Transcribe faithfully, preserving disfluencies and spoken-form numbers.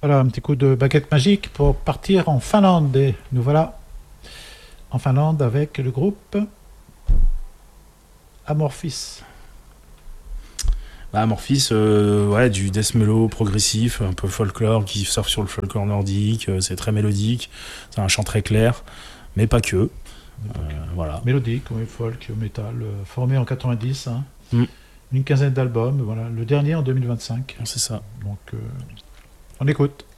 Voilà, un petit coup de baguette magique pour partir en Finlande. Et nous voilà en Finlande avec le groupe Amorphis. Bah, Amorphis, euh, ouais, du death mellow progressif, un peu folklore qui surfe sur le folklore nordique. euh, c'est très mélodique, c'est un chant très clair, mais pas que. Euh, voilà. Mélodique, oui, folk, métal, euh, formé en quatre-vingt-dix. Hein. Mm. Une quinzaine d'albums. Voilà, le dernier en deux mille vingt-cinq. C'est ça. Donc, euh, on écoute.